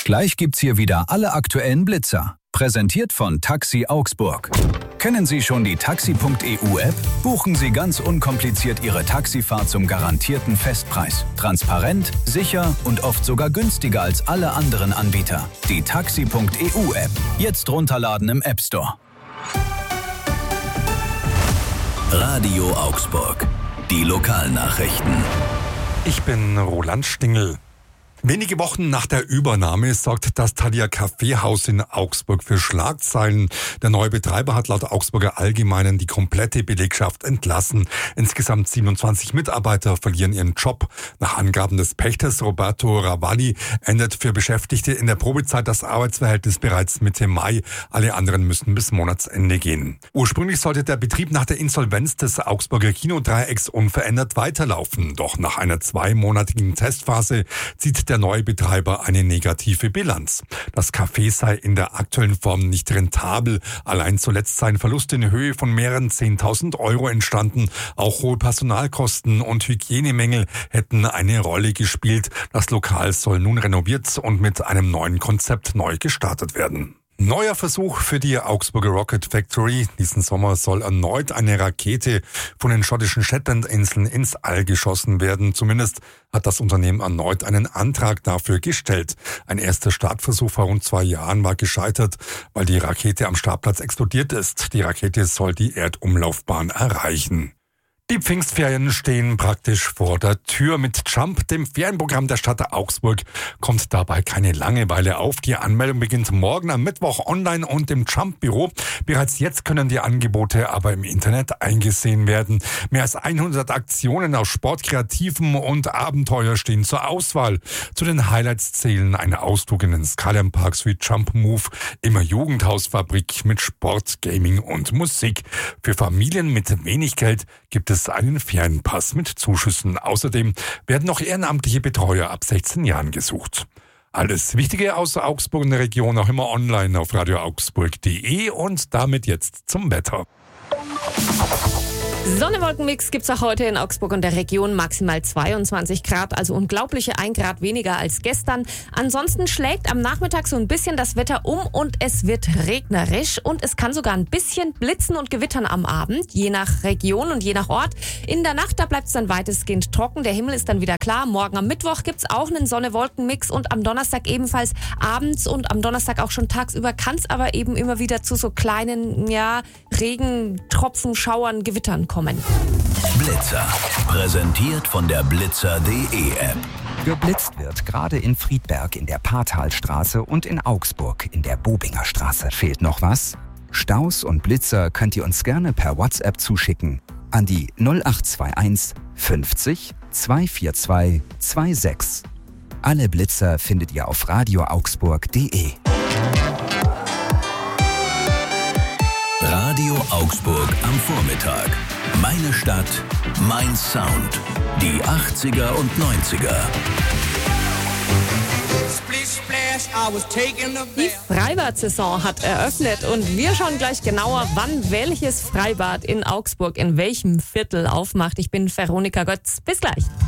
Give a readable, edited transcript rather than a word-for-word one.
Gleich gibt's hier wieder alle aktuellen Blitzer. Präsentiert von Taxi Augsburg. Kennen Sie schon die Taxi.eu-App? Buchen Sie ganz unkompliziert Ihre Taxifahrt zum garantierten Festpreis. Transparent, sicher und oft sogar günstiger als alle anderen Anbieter. Die Taxi.eu-App. Jetzt runterladen im App Store. Radio Augsburg. Die Lokalnachrichten. Ich bin Roland Stingel. Wenige Wochen nach der Übernahme sorgt das Thalia Kaffeehaus in Augsburg für Schlagzeilen. Der neue Betreiber hat laut Augsburger Allgemeinen die komplette Belegschaft entlassen. Insgesamt 27 Mitarbeiter verlieren ihren Job. Nach Angaben des Pächters Roberto Ravalli endet für Beschäftigte in der Probezeit das Arbeitsverhältnis bereits Mitte Mai. Alle anderen müssen bis Monatsende gehen. Ursprünglich sollte der Betrieb nach der Insolvenz des Augsburger Kinodreiecks unverändert weiterlaufen. Doch nach einer 2-monatigen Testphase zieht der neue Betreiber eine negative Bilanz. Das Café sei in der aktuellen Form nicht rentabel. Allein zuletzt seien Verluste in Höhe von mehreren 10.000 Euro entstanden. Auch hohe Personalkosten und Hygienemängel hätten eine Rolle gespielt. Das Lokal soll nun renoviert und mit einem neuen Konzept neu gestartet werden. Neuer Versuch für die Augsburger Rocket Factory. Diesen Sommer soll erneut eine Rakete von den schottischen Shetlandinseln ins All geschossen werden. Zumindest hat das Unternehmen erneut einen Antrag dafür gestellt. Ein erster Startversuch vor rund 2 Jahren war gescheitert, weil die Rakete am Startplatz explodiert ist. Die Rakete soll die Erdumlaufbahn erreichen. Die Pfingstferien stehen praktisch vor der Tür. Mit Jump, dem Ferienprogramm der Stadt Augsburg, kommt dabei keine Langeweile auf. Die Anmeldung beginnt morgen am Mittwoch online und im Jump-Büro. Bereits jetzt können die Angebote aber im Internet eingesehen werden. Mehr als 100 Aktionen aus Sport, Kreativem und Abenteuer stehen zur Auswahl. Zu den Highlights zählen eine Ausflug in den Skyline Park sowie Jump Move, immer Jugendhausfabrik mit Sport, Gaming und Musik. Für Familien mit wenig Geld gibt es einen Ferienpass mit Zuschüssen. Außerdem werden noch ehrenamtliche Betreuer ab 16 Jahren gesucht. Alles Wichtige aus Augsburg und der Region auch immer online auf radioaugsburg.de und damit jetzt zum Wetter. Sonne-Wolken-Mix gibt's auch heute in Augsburg und der Region, maximal 22 Grad, also unglaubliche 1 Grad weniger als gestern. Ansonsten schlägt am Nachmittag so ein bisschen das Wetter um und es wird regnerisch und es kann sogar ein bisschen blitzen und gewittern am Abend, je nach Region und je nach Ort. In der Nacht, da bleibt's dann weitestgehend trocken, der Himmel ist dann wieder klar. Morgen am Mittwoch gibt's auch einen Sonne-Wolken-Mix und am Donnerstag ebenfalls abends und am Donnerstag auch schon tagsüber kann's aber eben immer wieder zu so kleinen, Regentropfen, Schauern, Gewittern kommen. Blitzer. Präsentiert von der Blitzer.de App. Geblitzt wird gerade in Friedberg in der Paartalstraße und in Augsburg in der Bobinger Straße. Fehlt noch was? Staus und Blitzer könnt ihr uns gerne per WhatsApp zuschicken an die 0821 50 242 26. Alle Blitzer findet ihr auf radioaugsburg.de. Radio Augsburg am Vormittag. Meine Stadt, mein Sound. Die 80er und 90er. Die Freibad-Saison hat eröffnet und wir schauen gleich genauer, wann welches Freibad in Augsburg in welchem Viertel aufmacht. Ich bin Veronika Götz. Bis gleich.